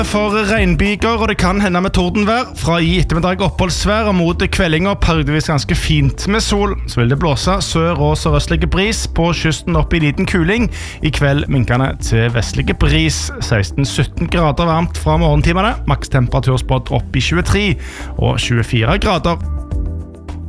For regnbyger, og det kan hende med tordenvær. Fra i ettermiddag oppholdsvær og mot kveldinger periodevis ganske fint med sol. Så vil det blåse sør- og sørøstlige bris på kysten opp i liten kuling. I kveld minkende til vestlige bris. 16-17 grader varmt fra morgentimene. Makstemperatur spådd opp i 23 og 24 grader.